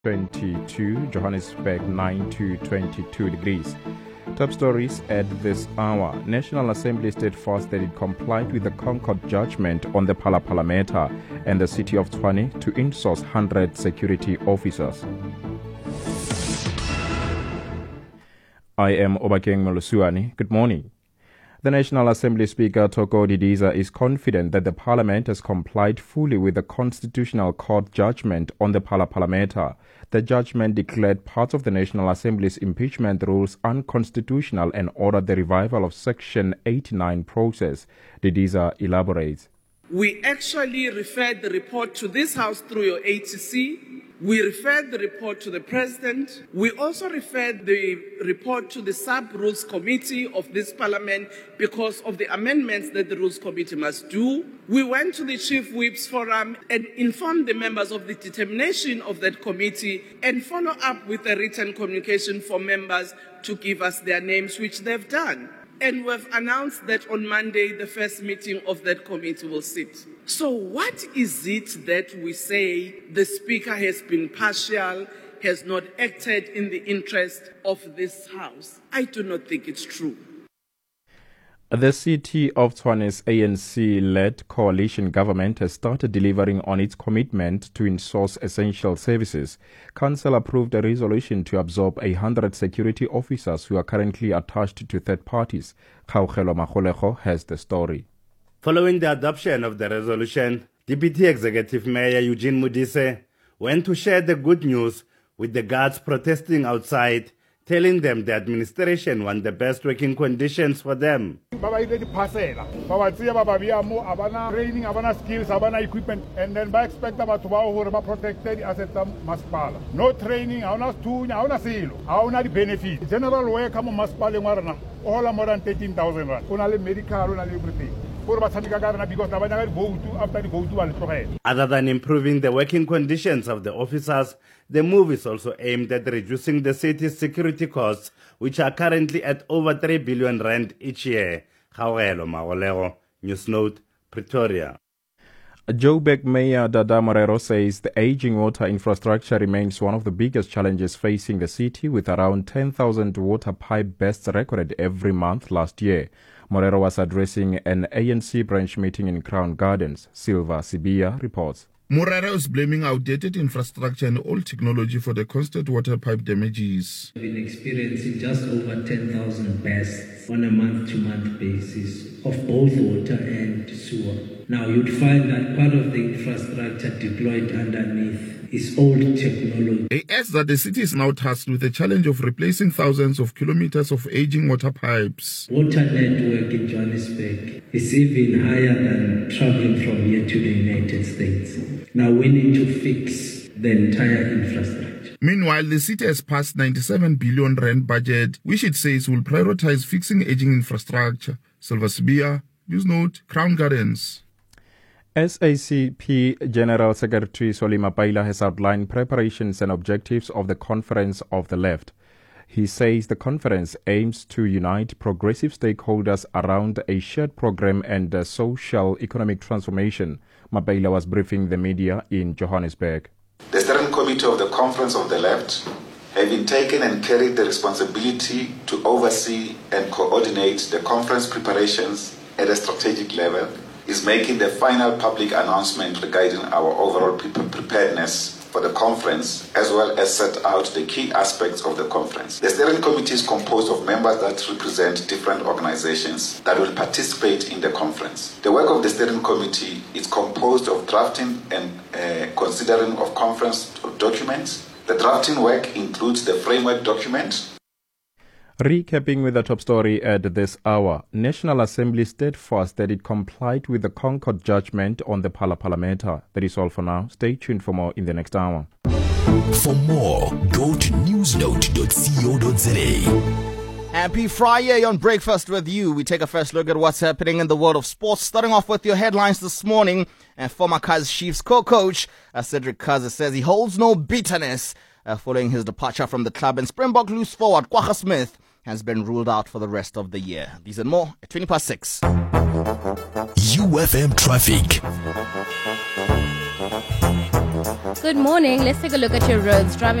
22, Johannesburg 9 to 22 degrees. Top stories at this hour. National Assembly steadfast that it complied with the Concord judgment on the Phala matter and the city of Tshwane to insource 100 security officers. I am Obakeng Molusuani. Good morning. The National Assembly Speaker Thoko Didiza is confident that the Parliament has complied fully with the Constitutional Court judgment on the Phala matter. The judgment declared part of the National Assembly's impeachment rules unconstitutional and ordered the revival of Section 89 process. Didiza elaborates. We actually referred the report to this House through your ATC. We referred the report to the President. We also referred the report to the Sub-Rules Committee of this Parliament because of the amendments that the Rules Committee must do. We went to the Chief Whips Forum and informed the members of the determination of that committee and follow up with a written communication for members to give us their names, which they've done. And we've announced that on Monday, the first meeting of that committee will sit. So what is it that we say the Speaker has been partial, has not acted in the interest of this House? I do not think it's true. The city of Tshwane's ANC-led coalition government has started delivering on its commitment to insource essential services. Council approved a resolution to absorb 100 security officers who are currently attached to third parties. Kgaugelo Magolego has the story. Following the adoption of the resolution, Deputy Executive Mayor Eugene Modise went to share the good news with the guards protesting outside, telling them the administration want the best working conditions for them. Training, skills, equipment, and then by expect about to protect the assets of Masipala. No training, no benefit. General work come Masipala all more than 13,000 rand. Only medical, only everything. Other than improving the working conditions of the officers, the move is also aimed at reducing the city's security costs, which are currently at over 3 billion rand each year. Kgaugelo Magolego, Newsnote, Pretoria. Joburg Mayor Dada Morero says the aging water infrastructure remains one of the biggest challenges facing the city, with around 10,000 water pipe bursts recorded every month last year. Morero was addressing an ANC branch meeting in Crown Gardens. Silva Sibia reports. Morero is blaming outdated infrastructure and old technology for the constant water pipe damages. We've been experiencing just over 10,000 bursts on a month-to-month basis of both water and sewer. Now, you'd find that part of the infrastructure deployed underneath is old technology. He adds that the city is now tasked with the challenge of replacing thousands of kilometers of aging water pipes. Water network in Johannesburg is even higher than traveling from here to the United States. Now we need to fix the entire infrastructure. Meanwhile, the city has passed 97 billion rand budget, which it says will prioritize fixing aging infrastructure. Silva Sibia, Newsnote, Crown Gardens. SACP General Secretary Solly Mapaila has outlined preparations and objectives of the Conference of the Left. He says the conference aims to unite progressive stakeholders around a shared program and social economic transformation. Mapaila was briefing the media in Johannesburg. The Steering Committee of the Conference of the Left, having taken and carried the responsibility to oversee and coordinate the conference preparations at a strategic level, is making the final public announcement regarding our overall preparedness for the conference, as well as set out the key aspects of the conference. The Steering Committee is composed of members that represent different organizations that will participate in the conference. The work of the Steering Committee is composed of drafting and considering of conference documents. The drafting work includes the framework document. Recapping with the top story at this hour, National Assembly steadfast that it complied with the Concord judgment on the Phala matter. That is all for now. Stay tuned for more in the next hour. For more, go to newsnote.co.za. Happy Friday on Breakfast with You. We take a first look at what's happening in the world of sports, starting off with your headlines this morning. And former Kaizer Chiefs co-coach Cedric Kaizer says he holds no bitterness following his departure from the club, and Springbok loose forward Kwagga Smith has been ruled out for the rest of the year. These and more at 6:20. UFM Traffic. Good morning. Let's take a look at your roads. Driving